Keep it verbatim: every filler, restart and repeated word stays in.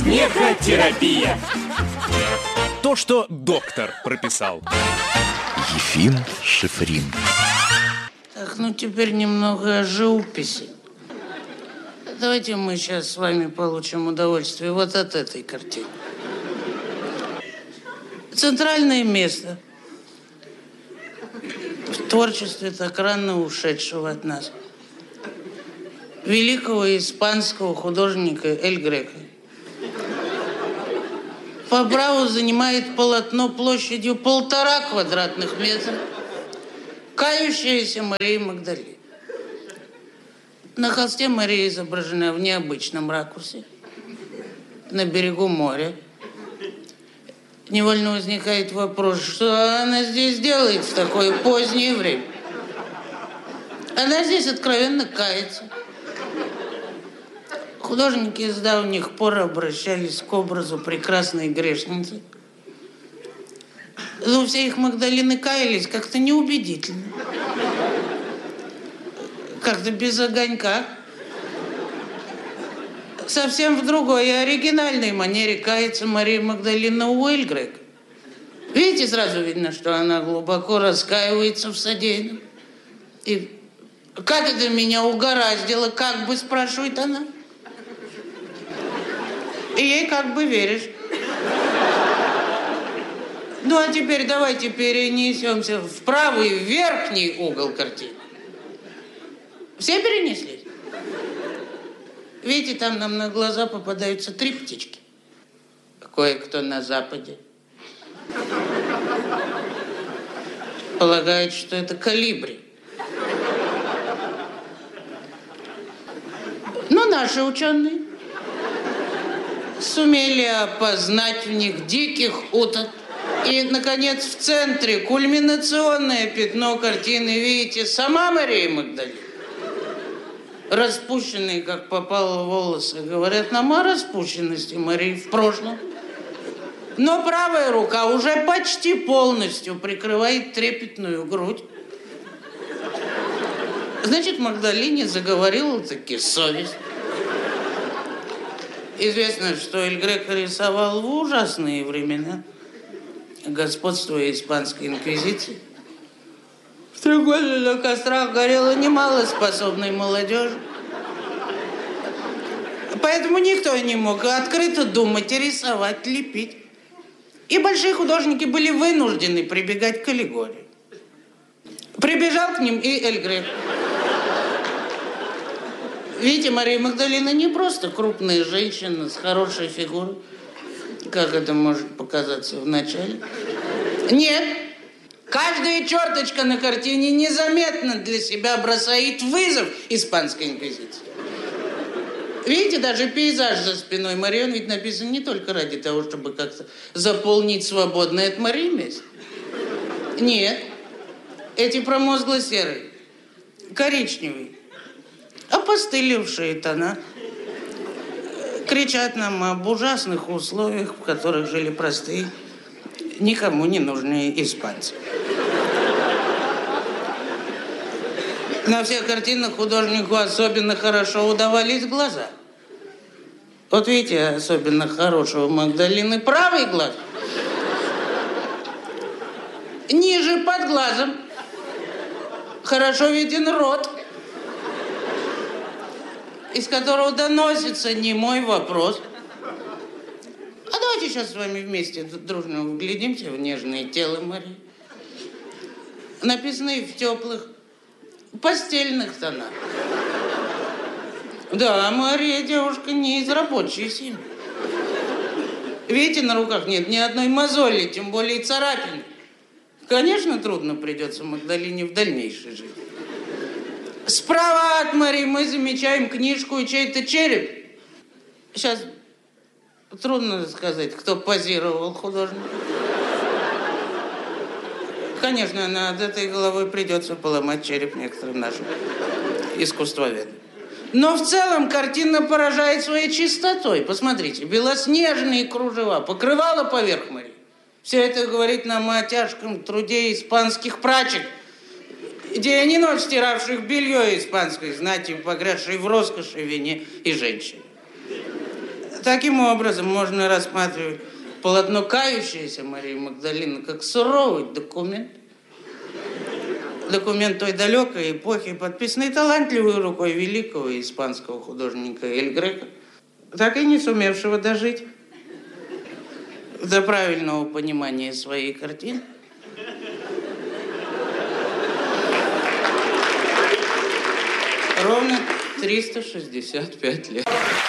Смехотерапия. То, что доктор прописал. Ефим Шифрин. Так, ну теперь немного о живописи. Давайте мы сейчас с вами получим удовольствие вот от этой картины. Центральное место в творчестве так рано ушедшего от нас великого испанского художника Эль Греко. По праву занимает полотно площадью полтора квадратных метра, кающаяся Мария Магдалина. На холсте Мария изображена в необычном ракурсе, на берегу моря. Невольно возникает вопрос, что она здесь делает в такое позднее время. Она здесь откровенно кается. Художники с давних пор обращались к образу прекрасной грешницы. Но все их Магдалины каялись как-то неубедительно. Как-то без огонька. Совсем в другой и оригинальной манере кается Мария Магдалина у Эль Греко. Видите, сразу видно, что она глубоко раскаивается в содеянном. И как это меня угораздило, как бы, спрашивает она. И ей как бы веришь. Ну, а теперь давайте перенесемся в правый верхний угол картины. Все перенеслись? Видите, там нам на глаза попадаются три птички. Кое-кто на западе полагает, что это колибри. Но наши ученые сумели опознать в них диких уток. И, наконец, в центре кульминационное пятно картины, видите, сама Мария Магдалина. Распущенные, как попало, волосы говорят нам о распущенности Марии в прошлом. Но правая рука уже почти полностью прикрывает трепетную грудь. Значит, Магдалине заговорила таки совесть. Известно, что Эль Греко рисовал в ужасные времена, господствуя испанской инквизиции. В три года на кострах горело немало способной молодежи. Поэтому никто не мог открыто думать, рисовать, лепить. И большие художники были вынуждены прибегать к аллегории. Прибежал к ним и Эль Греко. Видите, Мария Магдалина не просто крупная женщина с хорошей фигурой, как это может показаться вначале. Нет. Каждая черточка на картине незаметно для себя бросает вызов испанской инквизиции. Видите, даже пейзаж за спиной Марии, он ведь написан не только ради того, чтобы как-то заполнить свободное от Марии место. Нет. Эти промозгло-серые, коричневые, опостылевшие тона кричат нам об ужасных условиях, в которых жили простые, никому не нужные испанцы. На всех картинах художнику особенно хорошо удавались глаза. Вот видите, особенно хорошего Магдалины правый глаз. Ниже под глазом хорошо виден рот, из которого доносится немой вопрос. А давайте сейчас с вами вместе дружно вглядимся в нежное тело Марии, написанное в теплых постельных тонах. Да, Мария девушка не из рабочей семьи. Видите, на руках нет ни одной мозоли, тем более царапины. Конечно, трудно придется Магдалине в дальнейшей жизни. Справа от Марии мы замечаем книжку и чей-то череп. Сейчас трудно сказать, кто позировал художнику. Конечно, над этой головой придется поломать череп некоторым нашим искусствоведам. Но в целом картина поражает своей чистотой. Посмотрите, белоснежные кружева, покрывало поверх Марии. Все это говорит нам о тяжком труде испанских прачек, день и ночь стиравших белье испанской знати, погрязшей в роскоши, вине и женщине. Таким образом, можно рассматривать полотно «Кающаяся Мария Магдалина» как суровый документ. Документ той далекой эпохи, подписанный талантливой рукой великого испанского художника Эль Греко, так и не сумевшего дожить до правильного понимания своей картины. Ровно триста шестьдесят пять лет.